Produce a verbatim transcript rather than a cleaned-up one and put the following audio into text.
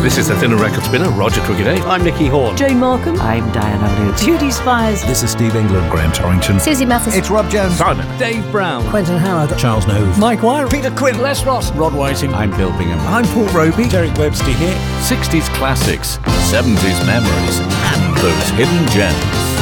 This is the Thinner Record Spinner, Roger Crookeday. I'm Nicky Horn. Jane Markham. I'm Diana Lute. Judy Spires. This is Steve England. Graham Torrington. Susie Mathis. It's Rob Jones. Simon. Dave Brown. Quentin Howard. Charles Nove. Mike Wire. Peter Quinn. Les Ross. Rod Whiting. I'm Bill Bingham. I'm Paul Roby. Derek Webster here. sixties classics, seventies memories, and those hidden gems.